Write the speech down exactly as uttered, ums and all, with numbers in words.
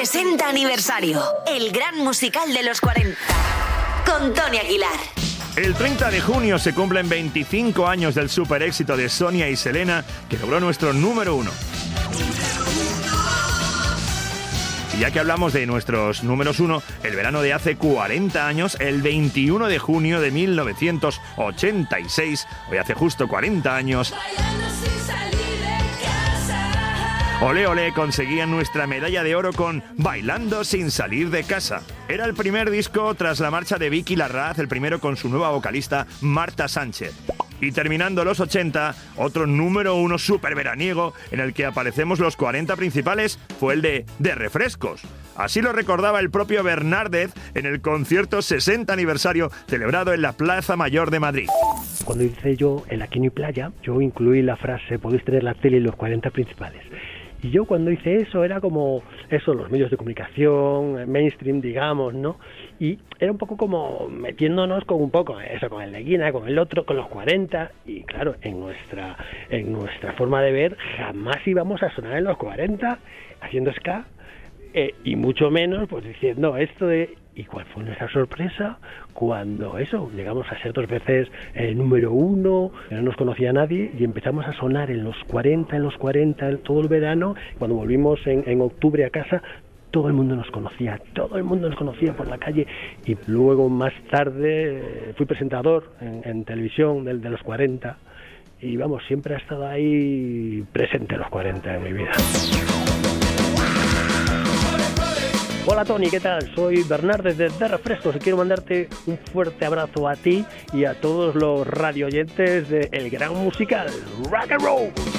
sesenta aniversario. El gran musical de los cuarenta. Con Tony Aguilar. El treinta de junio se cumplen veinticinco años del super éxito de Sonia y Selena, que logró nuestro número uno. Y ya que hablamos de nuestros números uno, el verano de hace cuarenta años, el veintiuno de junio de mil novecientos ochenta y seis, hoy hace justo cuarenta años, Olé Olé conseguían nuestra medalla de oro con Bailando sin salir de casa. Era el primer disco tras la marcha de Vicky Larraz, el primero con su nueva vocalista Marta Sánchez. Y terminando los ochenta, otro número uno súper veraniego en el que aparecemos los cuarenta principales fue el de De Refrescos. Así lo recordaba el propio Bernárdez en el concierto sesenta aniversario celebrado en la Plaza Mayor de Madrid. Cuando hice yo el Aquí no hay playa, yo incluí la frase podéis tener la tele y los cuarenta principales. Y yo cuando hice eso era como eso, los medios de comunicación, mainstream, digamos, ¿no? Y era un poco como metiéndonos con un poco eso, con el de Guina, con el otro, con los cuarenta. Y claro, en nuestra en nuestra forma de ver, jamás íbamos a sonar en los cuarenta haciendo ska, eh, y mucho menos pues diciendo esto de... ¿Y cuál fue nuestra sorpresa cuando eso, llegamos a ser dos veces el número uno, no nos conocía nadie y empezamos a sonar en los cuarenta, en los cuarenta, todo el verano? Cuando volvimos en, en octubre a casa, todo el mundo nos conocía, todo el mundo nos conocía por la calle. Y luego más tarde fui presentador en, en televisión de, de los cuarenta y vamos, siempre ha estado ahí presente los cuarenta en mi vida. Hola Tony, ¿qué tal? Soy Bernárdez de De Refrescos y quiero mandarte un fuerte abrazo a ti y a todos los radio oyentes de El Gran Musical Rock and Roll.